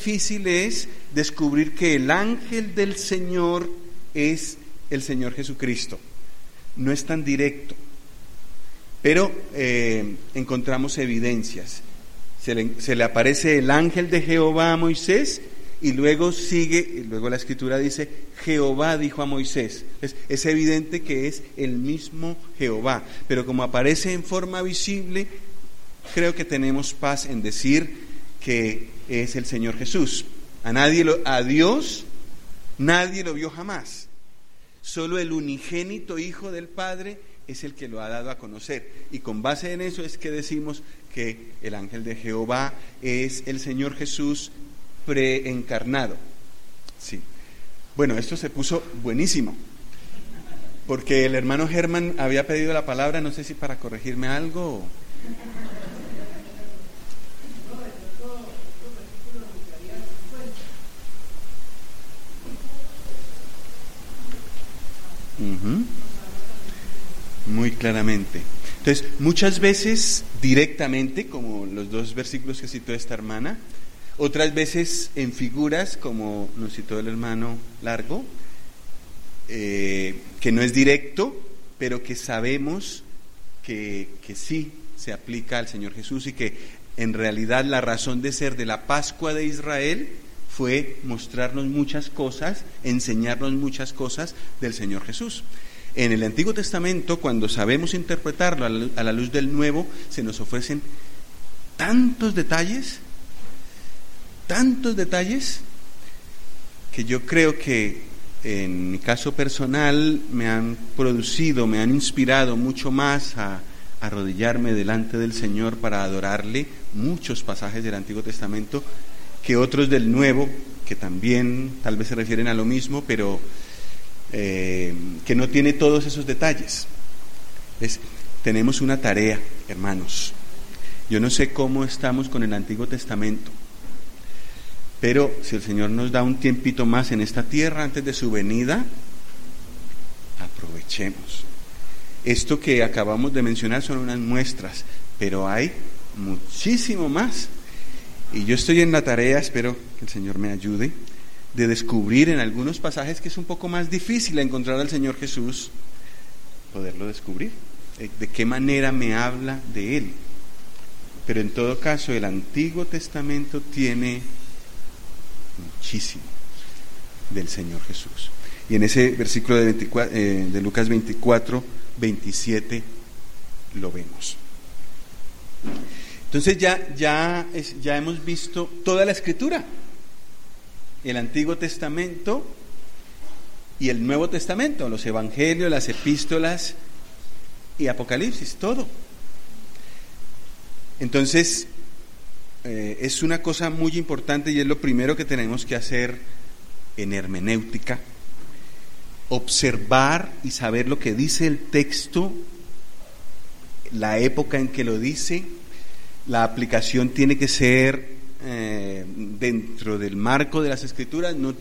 difícil es descubrir que el ángel del Señor es el Señor Jesucristo. No es tan directo, pero encontramos evidencias. Se le aparece el ángel de Jehová a Moisés y luego la Escritura dice, Jehová dijo a Moisés. Es evidente que es el mismo Jehová, pero como aparece en forma visible, creo que tenemos paz en decir que es el Señor Jesús. A Dios nadie lo vio jamás. Solo el unigénito Hijo del Padre es el que lo ha dado a conocer. Y con base en eso es que decimos que el ángel de Jehová es el Señor Jesús preencarnado. Sí. Bueno, esto se puso buenísimo, porque el hermano Germán había pedido la palabra, no sé si para corregirme algo. Muy claramente. Entonces, muchas veces directamente, como los dos versículos que citó esta hermana, otras veces en figuras, como nos citó el hermano Largo, que no es directo, pero que sabemos que sí se aplica al Señor Jesús, y que en realidad la razón de ser de la Pascua de Israel fue mostrarnos muchas cosas, enseñarnos muchas cosas del Señor Jesús. En el Antiguo Testamento, cuando sabemos interpretarlo a la luz del Nuevo, se nos ofrecen tantos detalles, que yo creo que en mi caso personal me han inspirado mucho más a arrodillarme delante del Señor para adorarle, muchos pasajes del Antiguo Testamento, que otros del Nuevo, que también tal vez se refieren a lo mismo, pero que no tiene todos esos detalles. Tenemos una tarea, hermanos. Yo no sé cómo estamos con el Antiguo Testamento, pero si el Señor nos da un tiempito más en esta tierra antes de su venida, aprovechemos. Esto que acabamos de mencionar son unas muestras, pero hay muchísimo más. Y yo estoy en la tarea, espero que el Señor me ayude, de descubrir en algunos pasajes que es un poco más difícil encontrar al Señor Jesús, poderlo descubrir, de qué manera me habla de Él. Pero en todo caso, el Antiguo Testamento tiene muchísimo del Señor Jesús. Y en ese versículo de Lucas 24, 27 lo vemos. Entonces ya hemos visto toda la Escritura, el Antiguo Testamento y el Nuevo Testamento, los Evangelios, las Epístolas y Apocalipsis, todo. Entonces es una cosa muy importante, y es lo primero que tenemos que hacer en hermenéutica: observar y saber lo que dice el texto, la época en que lo dice. La aplicación tiene que ser dentro del marco de las Escrituras, no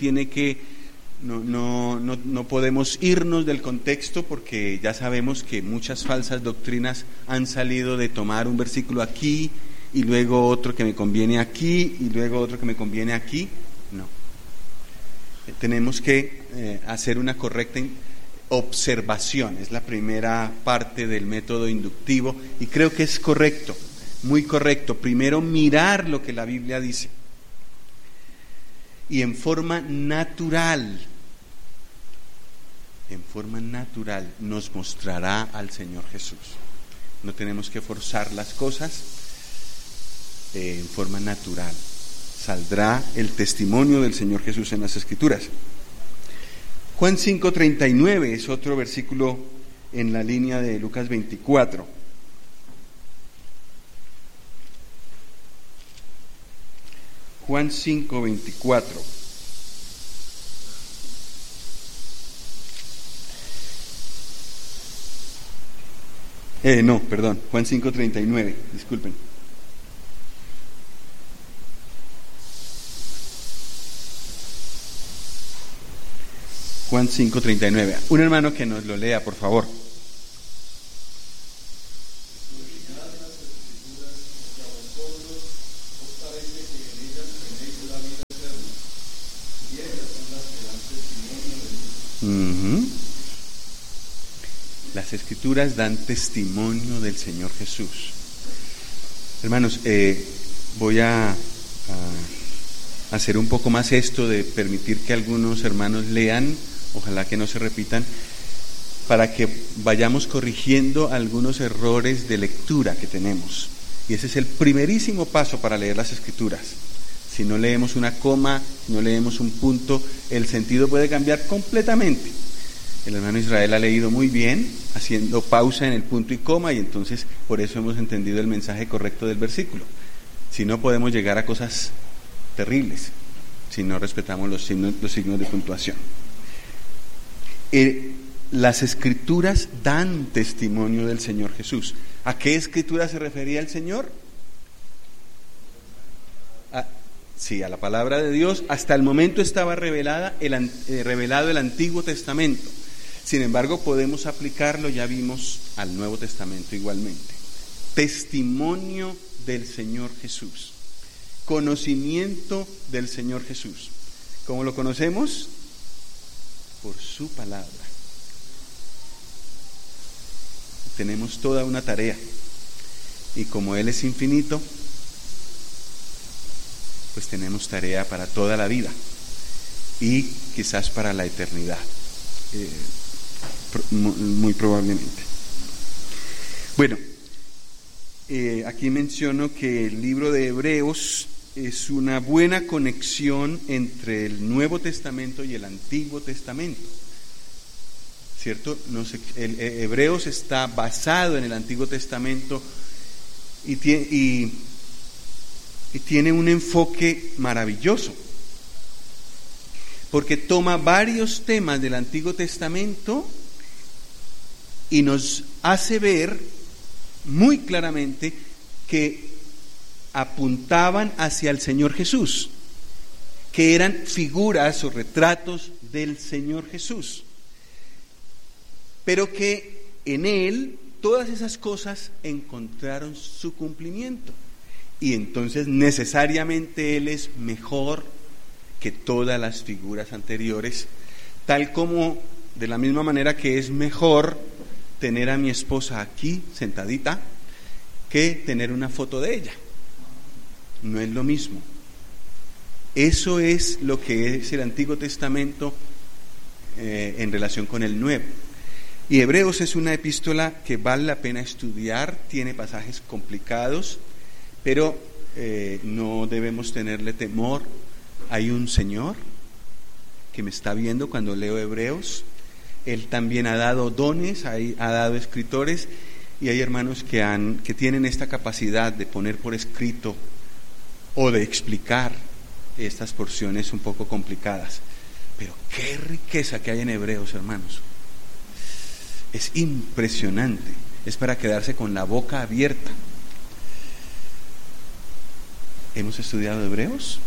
podemos irnos del contexto, porque ya sabemos que muchas falsas doctrinas han salido de tomar un versículo aquí y luego otro que me conviene aquí y luego otro que me conviene aquí. No. Tenemos que hacer una correcta observación, es la primera parte del método inductivo, y creo que es correcto. Muy correcto. Primero, mirar lo que la Biblia dice, y en forma natural nos mostrará al Señor Jesús. No tenemos que forzar las cosas, en forma natural saldrá el testimonio del Señor Jesús en las Escrituras. Juan 5:39 es otro versículo en la línea de Lucas 24. Juan 5:24. Juan 5:39, disculpen. Juan 5:39. Un hermano que nos lo lea, por favor. Uh-huh. Las Escrituras dan testimonio del Señor Jesús. Hermanos, voy a hacer un poco más esto de permitir que algunos hermanos lean, ojalá que no se repitan, para que vayamos corrigiendo algunos errores de lectura que tenemos. Y ese es el primerísimo paso para leer las Escrituras. Si no leemos una coma, si no leemos un punto, el sentido puede cambiar completamente. El hermano Israel ha leído muy bien, haciendo pausa en el punto y coma, y entonces por eso hemos entendido el mensaje correcto del versículo. Si no, podemos llegar a cosas terribles si no respetamos los signos de puntuación. Las Escrituras dan testimonio del Señor Jesús. ¿A qué Escritura se refería el Señor? Sí, a la palabra de Dios. Hasta el momento estaba revelado el Antiguo Testamento. Sin embargo, podemos aplicarlo, ya vimos, al Nuevo Testamento igualmente. Testimonio del Señor Jesús. Conocimiento del Señor Jesús. ¿Cómo lo conocemos? Por su palabra. Tenemos toda una tarea. Y como Él es infinito, pues tenemos tarea para toda la vida. Y quizás para la eternidad. Muy probablemente. Bueno, aquí menciono que el libro de Hebreos es una buena conexión entre el Nuevo Testamento y el Antiguo Testamento, ¿cierto? Hebreos está basado en el Antiguo Testamento y tiene un enfoque maravilloso, porque toma varios temas del Antiguo Testamento y nos hace ver muy claramente que apuntaban hacia el Señor Jesús, que eran figuras o retratos del Señor Jesús, pero que en Él todas esas cosas encontraron su cumplimiento, y entonces necesariamente Él es mejor que todas las figuras anteriores, tal como de la misma manera que es mejor tener a mi esposa aquí sentadita que tener una foto de ella. No es lo mismo. Eso es lo que es el Antiguo Testamento en relación con el Nuevo. Y Hebreos es una epístola que vale la pena estudiar, tiene pasajes complicados, pero no debemos tenerle temor. Hay un Señor que me está viendo cuando leo Hebreos. Él también ha dado dones, ha dado escritores, y hay hermanos que tienen esta capacidad de poner por escrito o de explicar estas porciones un poco complicadas. Pero qué riqueza que hay en Hebreos, hermanos. Es impresionante, es para quedarse con la boca abierta. ¿Hemos estudiado Hebreos?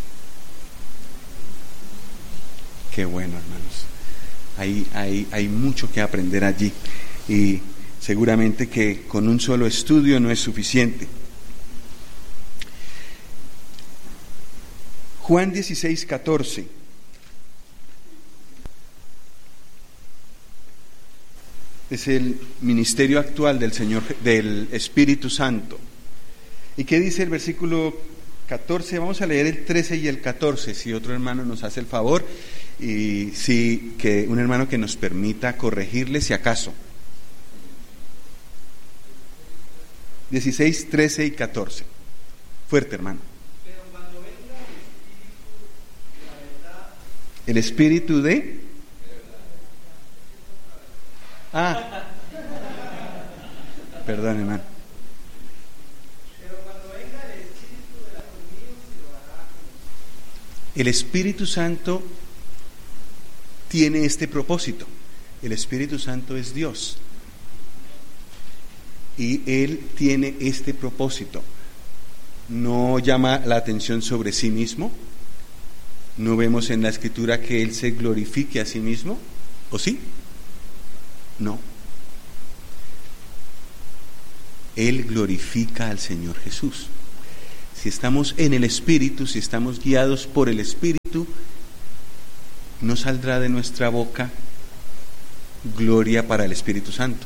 Qué bueno, hermanos. Hay mucho que aprender allí, y seguramente que con un solo estudio no es suficiente. Juan 16:14. Es el ministerio actual del Señor, del Espíritu Santo. ¿Y qué dice el versículo 14? Vamos a leer el 13 y el 14, si otro hermano nos hace el favor, y si que un hermano que nos permita corregirle si acaso. 16, 13 y 14. Fuerte, hermano. Pero cuando venga El espíritu de... Perdón, hermano. Pero cuando venga el Espíritu de la conmigo se lo hará. El Espíritu Santo tiene este propósito. El Espíritu Santo es Dios, y Él tiene este propósito. No llama la atención sobre sí mismo. No vemos en la Escritura que Él se glorifique a sí mismo, ¿o sí? No. Él glorifica al Señor Jesús. Si estamos en el Espíritu, si estamos guiados por el Espíritu, no saldrá de nuestra boca gloria para el Espíritu Santo.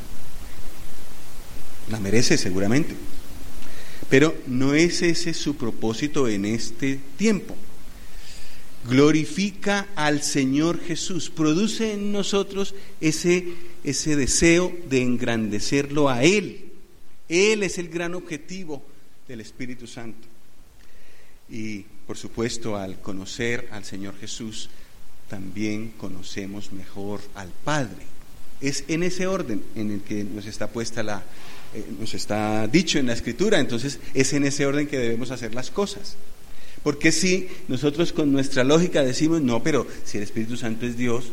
La merece seguramente. Pero no es ese su propósito en este tiempo. Glorifica al Señor Jesús, produce en nosotros ese deseo de engrandecerlo a Él. Él es el gran objetivo del Espíritu Santo. Y por supuesto, al conocer al Señor Jesús, también conocemos mejor al Padre. Es en ese orden en el que nos está puesta nos está dicho en la Escritura. Entonces es en ese orden que debemos hacer las cosas. Porque si nosotros con nuestra lógica decimos, no, pero si el Espíritu Santo es Dios,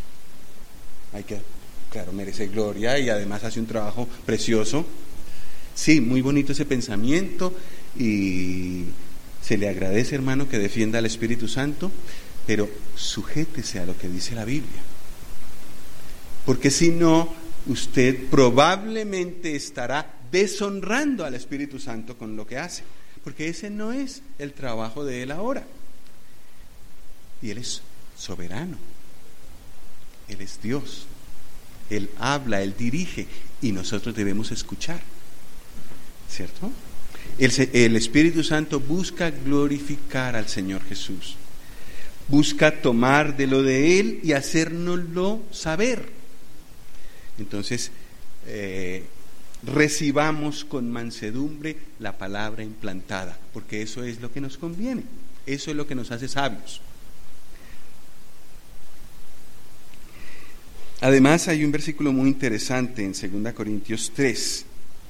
claro, merece gloria y además hace un trabajo precioso. Sí, muy bonito ese pensamiento y se le agradece, hermano, que defienda al Espíritu Santo, pero sujétese a lo que dice la Biblia. Porque si no, usted probablemente estará deshonrando al Espíritu Santo con lo que hace. Porque ese no es el trabajo de Él ahora. Y Él es soberano. Él es Dios. Él habla, Él dirige y nosotros debemos escuchar. ¿Cierto? El Espíritu Santo busca glorificar al Señor Jesús. Busca tomar de lo de Él y hacérnoslo saber. Entonces, recibamos con mansedumbre la palabra implantada, porque eso es lo que nos conviene, eso es lo que nos hace sabios. Además hay un versículo muy interesante en 2 Corintios 3.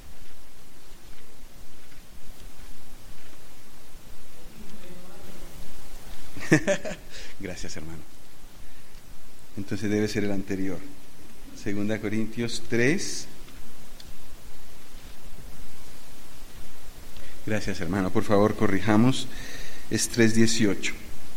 Gracias, hermano. Entonces debe ser el anterior. 2 Corintios 3. Gracias, hermano. Por favor, corrijamos. Es 3:18.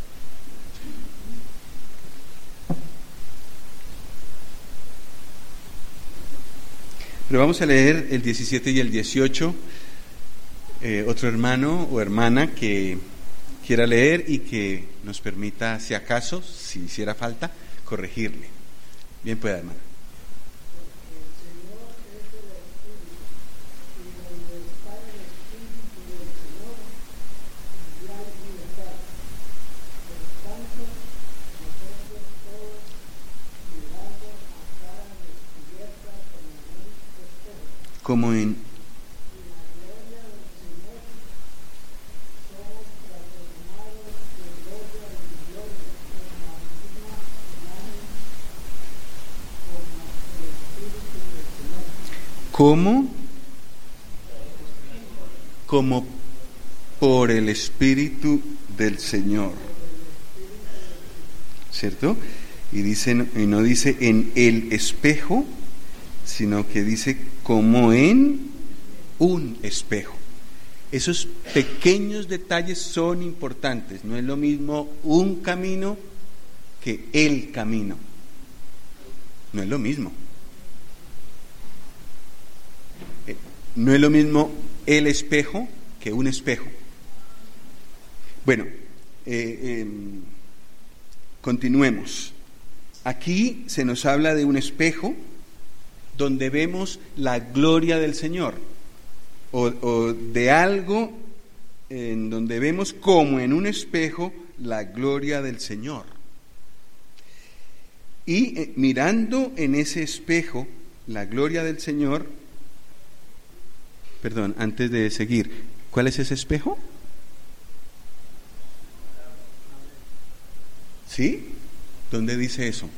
Pero vamos a leer el 17 y el 18. Otro hermano o hermana que quiera leer y que nos permita, si acaso, si hiciera falta, corregirle. Bien pueda, hermano. Como en como por el Espíritu del Señor, ¿cierto? Y no dice en el espejo, sino que dice como en un espejo. Esos pequeños detalles son importantes. No es lo mismo un camino que el camino. No es lo mismo. No es lo mismo el espejo que un espejo. Bueno, continuemos. Aquí se nos habla de un espejo donde vemos la gloria del Señor, o de algo en donde vemos como en un espejo la gloria del Señor. Y mirando en ese espejo la gloria del Señor, perdón, antes de seguir, ¿cuál es ese espejo? ¿Sí? ¿Dónde dice eso?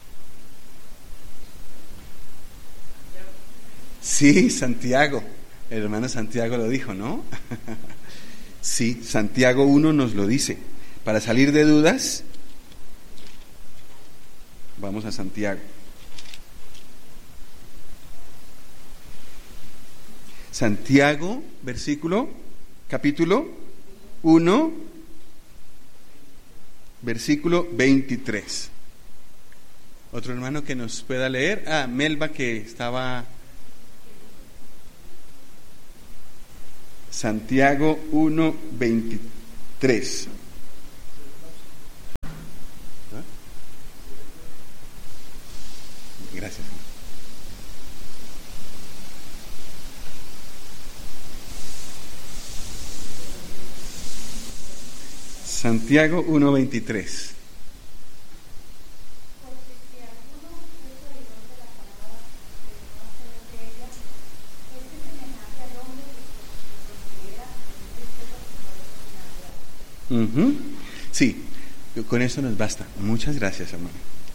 Sí, Santiago, el hermano Santiago lo dijo, ¿no? Sí, Santiago 1 nos lo dice. Para salir de dudas, vamos a Santiago. Santiago, capítulo 1, versículo 23. Otro hermano que nos pueda leer. Melba, que estaba... Santiago 1, 23. Gracias. Santiago 1:23. Sí, con eso nos basta. Muchas gracias, hermano.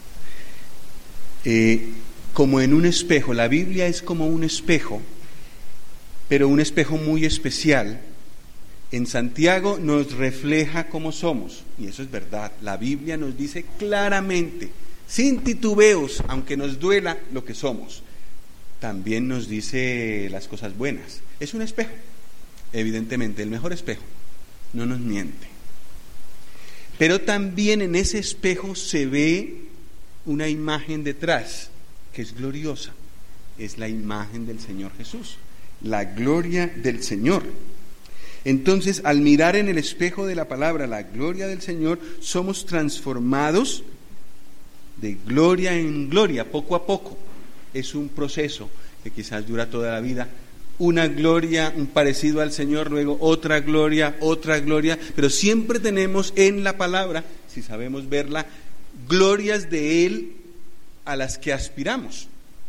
Como en un espejo, la Biblia es como un espejo, pero un espejo muy especial. En Santiago nos refleja cómo somos, y eso es verdad. La Biblia nos dice claramente, sin titubeos, aunque nos duela lo que somos. También nos dice las cosas buenas. Es un espejo, evidentemente, el mejor espejo, no nos miente. Pero también en ese espejo se ve una imagen detrás, que es gloriosa. Es la imagen del Señor Jesús, la gloria del Señor. Entonces, al mirar en el espejo de la palabra la gloria del Señor, somos transformados de gloria en gloria, poco a poco. Es un proceso que quizás dura toda la vida. Una gloria, un parecido al Señor, luego otra gloria, pero siempre tenemos en la palabra, si sabemos verla, glorias de Él a las que aspiramos.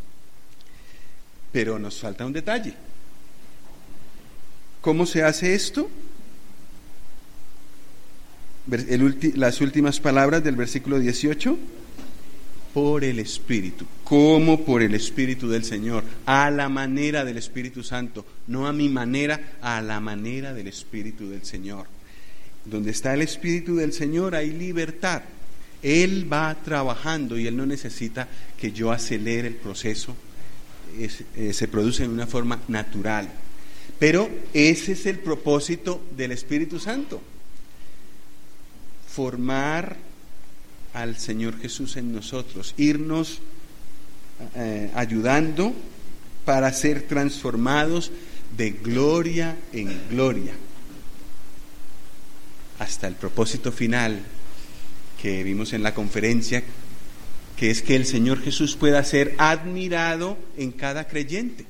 Pero nos falta un detalle. ¿Cómo se hace esto? Las últimas palabras del versículo 18. Por el Espíritu. ¿Cómo? Por el Espíritu del Señor, a la manera del Espíritu Santo, no a mi manera, a la manera del Espíritu del Señor. Donde está el Espíritu del Señor hay libertad. Él va trabajando y Él no necesita que yo acelere el proceso. Se produce de una forma natural. Pero ese es el propósito del Espíritu Santo. Formar al Señor Jesús en nosotros, irnos ayudando para ser transformados de gloria en gloria, hasta el propósito final que vimos en la conferencia, que es que el Señor Jesús pueda ser admirado en cada creyente.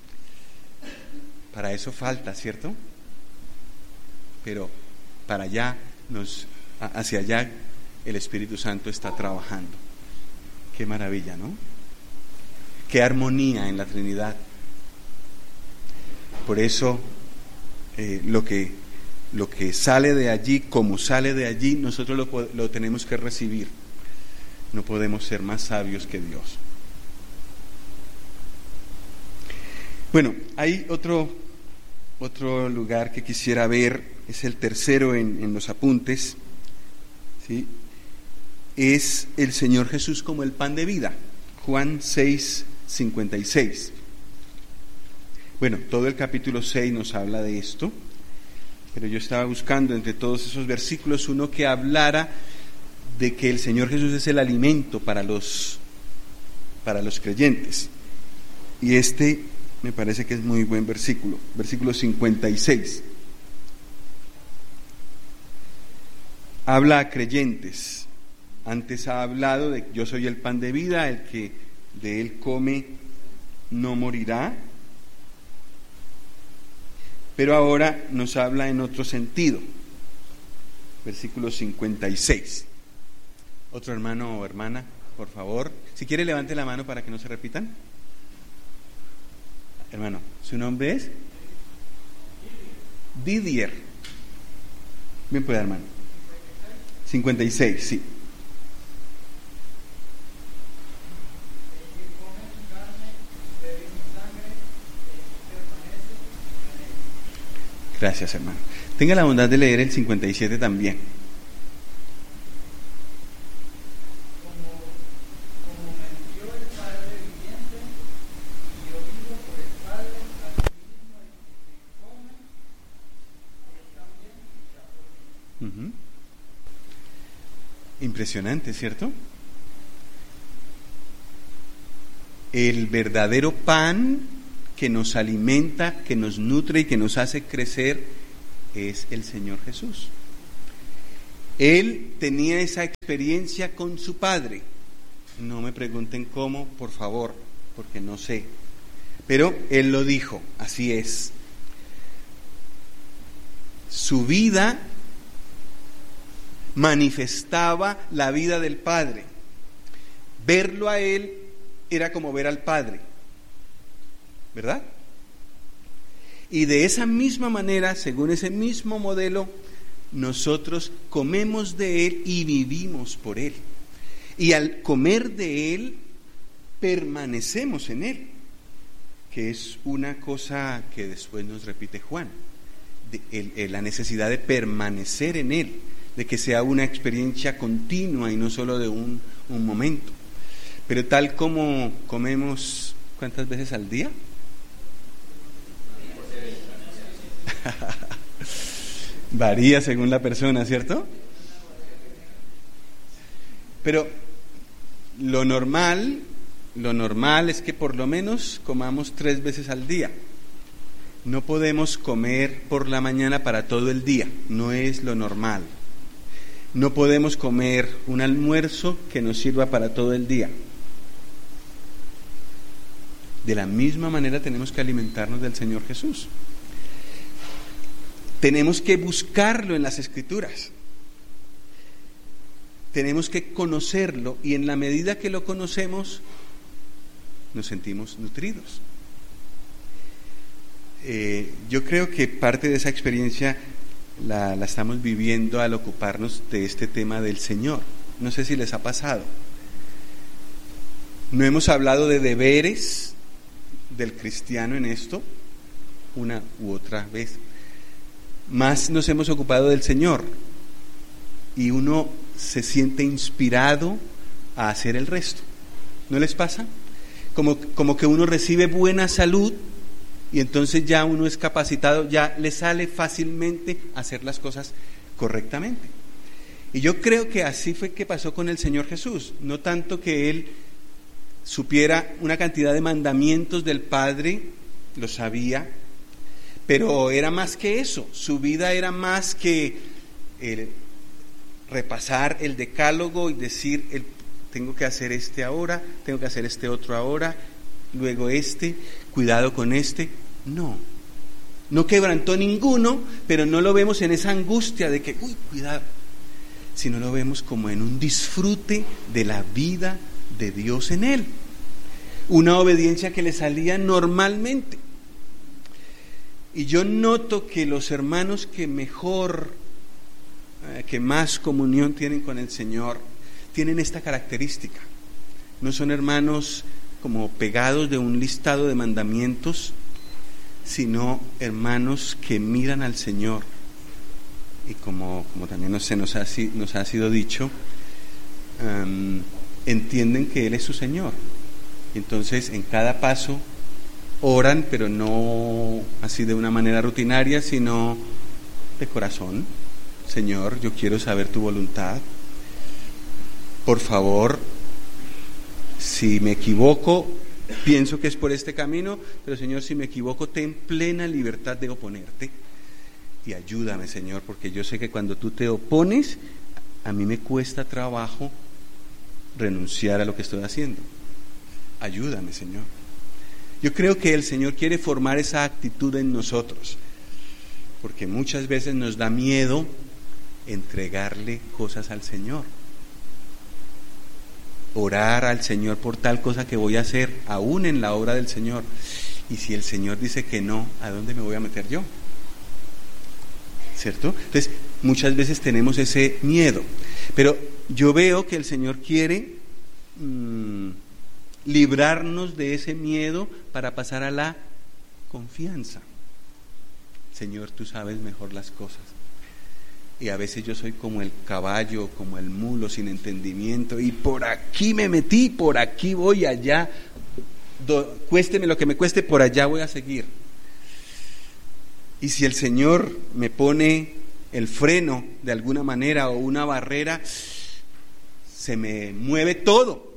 Para eso falta, ¿cierto? Pero para allá, hacia allá, el Espíritu Santo está trabajando. Qué maravilla, ¿no? Qué armonía en la Trinidad. Por eso, lo que sale de allí, como sale de allí, nosotros lo tenemos que recibir. No podemos ser más sabios que Dios. Bueno, hay otro lugar que quisiera ver, es el tercero en los apuntes, ¿sí? Es el Señor Jesús como el pan de vida. Juan 6:56. Bueno, todo el capítulo 6 nos habla de esto, pero yo estaba buscando entre todos esos versículos uno que hablara de que el Señor Jesús es el alimento para los creyentes. Y este me parece que es muy buen versículo, versículo 56. Habla a creyentes. Antes ha hablado de yo soy el pan de vida, el que de él come no morirá. Pero ahora nos habla en otro sentido. Versículo 56. Otro hermano o hermana, por favor. Si quiere, levante la mano para que no se repitan. Hermano, ¿su nombre es? Didier. Bien, pues, hermano. 56, sí. Gracias, hermano. Tenga la bondad de leer el 57 también. Como me dio el Padre viviente, y yo vivo por el Padre, asimismo el que me come, él también vivirá por mí. Impresionante, ¿cierto? El verdadero pan que nos alimenta, que nos nutre y que nos hace crecer es el Señor Jesús. Él tenía esa experiencia con su Padre. No me pregunten cómo, por favor, porque no sé. Pero Él lo dijo, así es. Su vida manifestaba la vida del Padre. Verlo a Él era como ver al Padre, ¿verdad? Y de esa misma manera, según ese mismo modelo, nosotros comemos de Él y vivimos por Él. Y al comer de Él, permanecemos en Él, que es una cosa que después nos repite Juan, la necesidad de permanecer en Él, de que sea una experiencia continua y no solo de un momento. Pero tal como comemos, ¿cuántas veces al día? Varía según la persona, ¿cierto? Pero lo normal es que por lo menos comamos 3 veces al día. No podemos comer por la mañana para todo el día, no es lo normal. No podemos comer un almuerzo que nos sirva para todo el día. De la misma manera tenemos que alimentarnos del Señor Jesús. Tenemos que buscarlo en las Escrituras. Tenemos que conocerlo y en la medida que lo conocemos nos sentimos nutridos. Yo creo que parte de esa experiencia la estamos viviendo al ocuparnos de este tema del Señor. No sé si les ha pasado. No hemos hablado de deberes del cristiano en esto una u otra vez. Más nos hemos ocupado del Señor y uno se siente inspirado a hacer el resto. ¿No les pasa? Como que uno recibe buena salud y entonces ya uno es capacitado, ya le sale fácilmente hacer las cosas correctamente. Y yo creo que así fue que pasó con el Señor Jesús. No tanto que Él supiera una cantidad de mandamientos del Padre, lo sabía, pero era más que eso. Su vida era más que repasar el decálogo y decir, tengo que hacer este ahora, tengo que hacer este otro ahora, luego cuidado con No quebrantó ninguno, pero no lo vemos en esa angustia de que, cuidado, sino lo vemos como en un disfrute de la vida de Dios en él. Una obediencia que le salía normalmente. Y yo noto que los hermanos que más comunión tienen con el Señor, tienen esta característica. No son hermanos como pegados de un listado de mandamientos, sino hermanos que miran al Señor. Y como también nos ha sido dicho, entienden que Él es su Señor. Entonces en cada paso oran, pero no así de una manera rutinaria, sino de corazón. Señor, yo quiero saber tu voluntad. Por favor, si me equivoco, pienso que es por este camino, pero Señor, si me equivoco, ten plena libertad de oponerte. Y ayúdame, Señor, porque yo sé que cuando tú te opones, a mí me cuesta trabajo renunciar a lo que estoy haciendo. Ayúdame, Señor. Yo creo que el Señor quiere formar esa actitud en nosotros, porque muchas veces nos da miedo entregarle cosas al Señor. Orar al Señor por tal cosa que voy a hacer, aún en la obra del Señor. Y si el Señor dice que no, ¿a dónde me voy a meter yo? ¿Cierto? Entonces, muchas veces tenemos ese miedo. Pero yo veo que el Señor quiere librarnos de ese miedo para pasar a la confianza. Señor, tú sabes mejor las cosas. Y a veces yo soy como el caballo, como el mulo sin entendimiento, y por aquí me metí, por aquí voy, allá, cuésteme lo que me cueste, por allá voy a seguir. Y si el Señor me pone el freno de alguna manera o una barrera, se me mueve todo.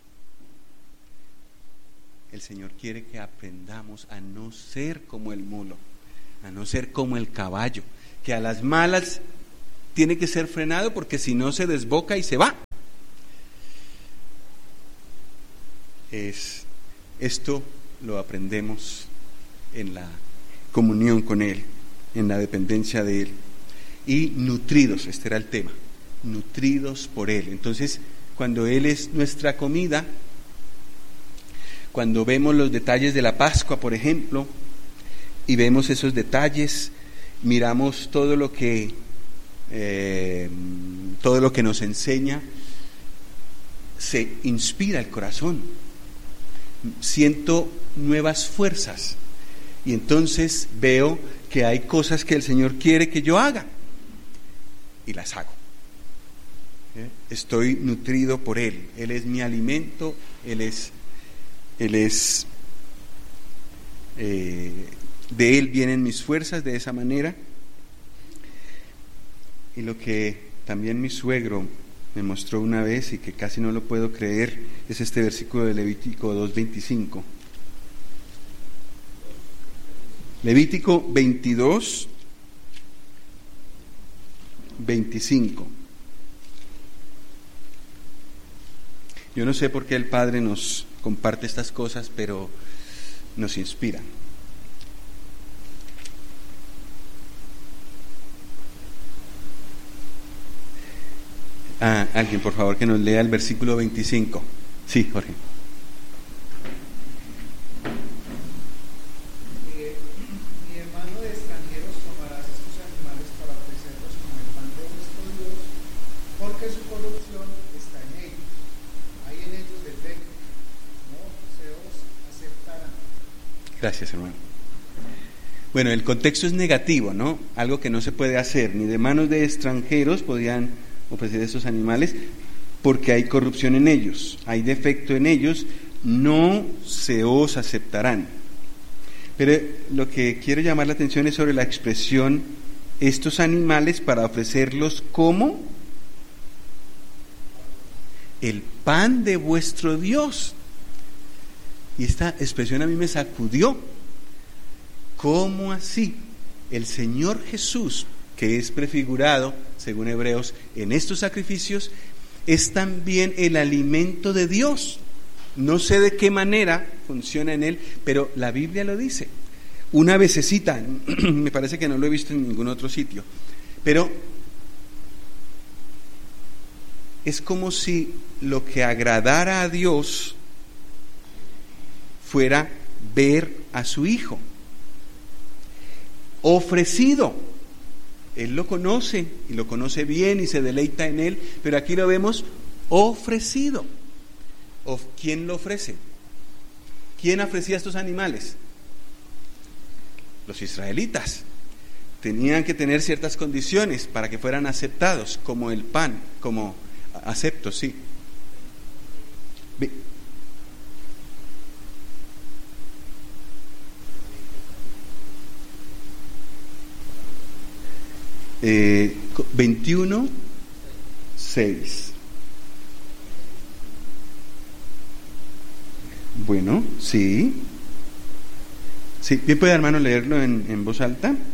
El Señor quiere que aprendamos a no ser como el mulo, a no ser como el caballo, que a las malas tiene que ser frenado porque si no se desboca y se va. Esto lo aprendemos en la comunión con Él, en la dependencia de Él. Y nutridos, este era el tema, nutridos por Él. Entonces, cuando Él es nuestra comida, cuando vemos los detalles de la Pascua, por ejemplo, y vemos esos detalles, miramos todo lo que nos enseña, se inspira el corazón, siento nuevas fuerzas y entonces veo que hay cosas que el Señor quiere que yo haga y las hago. Estoy nutrido por Él, Él es mi alimento, de Él vienen mis fuerzas, de esa manera. Y lo que también mi suegro me mostró una vez y que casi no lo puedo creer es este versículo de Levítico 2:25. Levítico 22:25. Yo no sé por qué el Padre nos comparte estas cosas, pero nos inspira. Alguien, por favor, que nos lea el versículo 25. Sí, Jorge. Mi hermano de extranjeros tomarás estos animales para ofrecerlos como el pan de nuestro Dios, porque su corrupción está en ellos. Hay en ellos defecto, no se os aceptarán. Gracias, hermano. Bueno, el contexto es negativo, ¿no? Algo que no se puede hacer, ni de manos de extranjeros podían ofrecer estos animales, porque hay corrupción en ellos, hay defecto en ellos, no se os aceptarán. Pero lo que quiero llamar la atención es sobre la expresión estos animales para ofrecerlos como el pan de vuestro Dios. Y esta expresión a mí me sacudió. ¿Cómo así? El Señor Jesús, que es prefigurado, según Hebreos, en estos sacrificios, es también el alimento de Dios. No sé de qué manera funciona en él, pero la Biblia lo dice. Una vez se cita, me parece que no lo he visto en ningún otro sitio, pero es como si lo que agradara a Dios fuera ver a su Hijo ofrecido. Él lo conoce y lo conoce bien y se deleita en él, pero aquí lo vemos ofrecido. ¿Quién lo ofrece? ¿Quién ofrecía estos animales? Los israelitas. Tenían que tener ciertas condiciones para que fueran aceptados, como el pan, como aceptos, sí. Eh, 21:6. Bueno, sí. Sí, bien puede, hermano, leerlo en voz alta. Santos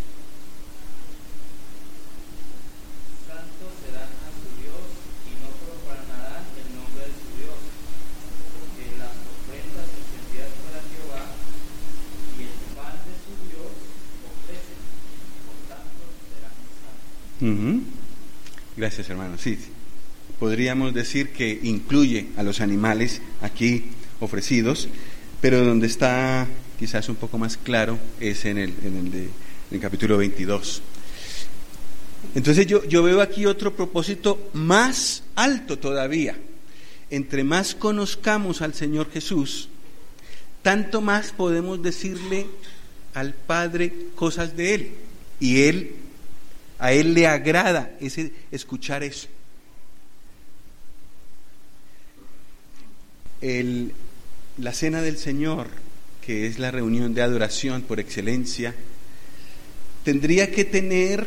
serán a su Dios y no profanarán el nombre de su Dios, porque las ofrendas encendidas para Jehová y el pan de su Dios ofrecen, por tanto serán santos. Gracias, hermano. Sí, podríamos decir que incluye a los animales aquí ofrecidos, pero donde está quizás un poco más claro es en el capítulo 22. Entonces yo veo aquí otro propósito más alto todavía. Entre más conozcamos al Señor Jesús, tanto más podemos decirle al Padre cosas de Él, y a Él le agrada escuchar eso. La cena del Señor, que es la reunión de adoración por excelencia, tendría que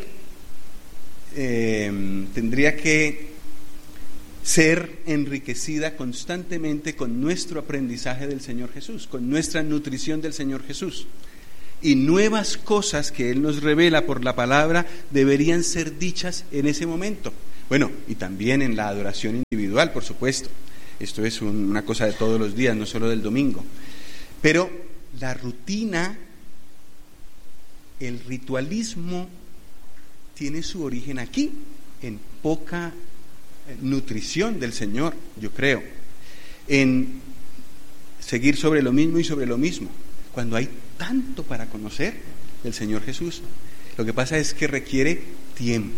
ser enriquecida constantemente con nuestro aprendizaje del Señor Jesús, con nuestra nutrición del Señor Jesús. Y nuevas cosas que Él nos revela por la palabra deberían ser dichas en ese momento. Bueno, y también en la adoración individual, por supuesto. Esto es una cosa de todos los días, no solo del domingo. Pero la rutina, el ritualismo, tiene su origen aquí. en poca nutrición del Señor, yo creo, en seguir sobre lo mismo y sobre lo mismo, cuando hay tanto para conocer del Señor Jesús. Lo que pasa es que requiere tiempo.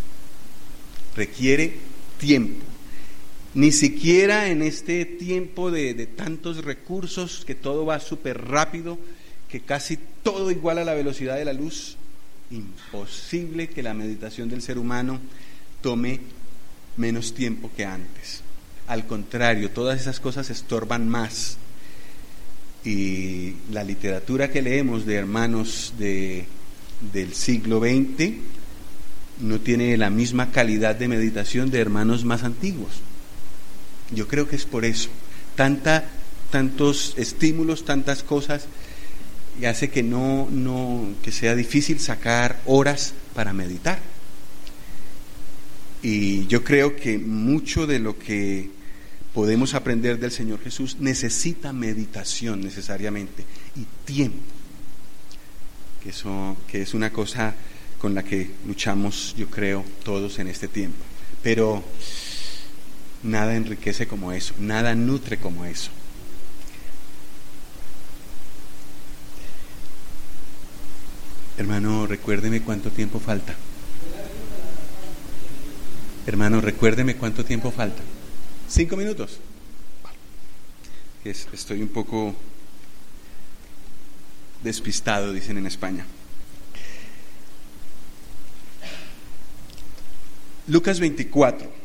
Ni siquiera en este tiempo de tantos recursos, que todo va súper rápido, que casi todo iguala a la velocidad de la luz, imposible que la meditación del ser humano tome menos tiempo que antes. Al contrario, todas esas cosas estorban más. Y la literatura que leemos de hermanos del siglo XX no tiene la misma calidad de meditación de hermanos más antiguos. Yo creo que es por eso. Tantos estímulos, tantas cosas, y hace que que sea difícil sacar horas para meditar. Y yo creo que mucho de lo que podemos aprender del Señor Jesús necesita meditación necesariamente y tiempo, que es una cosa con la que luchamos, yo creo, todos en este tiempo. Pero nada enriquece como eso, nada nutre como eso. Hermano, recuérdeme cuánto tiempo falta. Hermano, recuérdeme cuánto tiempo falta. 5 minutos. Estoy un poco despistado, dicen en España. Lucas 24.